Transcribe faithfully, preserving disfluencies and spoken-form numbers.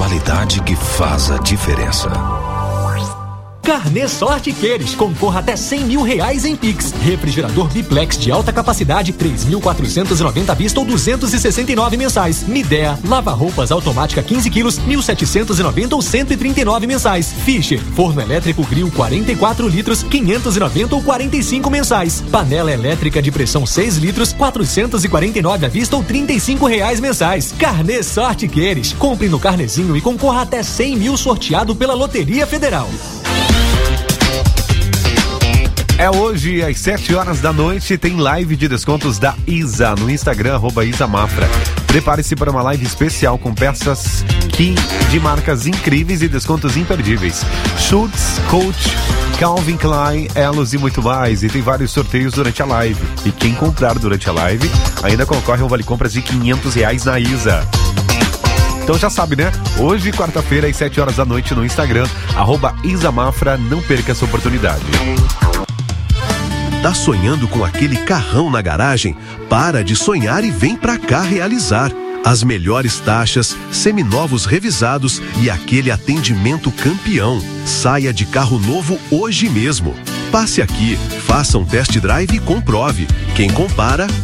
qualidade que faz a diferença. Carnê Sorte Queires, concorra até cem mil reais em Pix. Refrigerador Biplex de alta capacidade, três mil quatrocentos e noventa à vista ou duzentos e sessenta e nove mensais. Midea, lava-roupas automática quinze quilos, mil setecentos e noventa ou cento e trinta e nove mensais. Fischer, forno elétrico grill quarenta e quatro litros, quinhentos e noventa ou quarenta e cinco mensais. Panela elétrica de pressão seis litros, quatrocentos e quarenta e nove à vista ou trinta e cinco reais mensais. Carnê Sorte Queires, compre no Carnezinho e concorra até cem mil sorteado pela Loteria Federal. É hoje, às sete horas da noite, tem live de descontos da Isa no Instagram, arroba Isa Mafra. Prepare-se para uma live especial com peças que, de marcas incríveis e descontos imperdíveis. Schutz, Coach, Calvin Klein, Elos e muito mais. E tem vários sorteios durante a live. E quem comprar durante a live ainda concorre a um vale-compras de quinhentos reais na Isa. Então já sabe, né? Hoje, quarta-feira, às sete horas da noite, no Instagram, arroba Isa Mafra. Não perca essa oportunidade. Tá sonhando com aquele carrão na garagem? Para de sonhar e vem pra cá realizar. As melhores taxas, seminovos revisados e aquele atendimento campeão. Saia de carro novo hoje mesmo. Passe aqui, faça um test drive e comprove. Quem compara,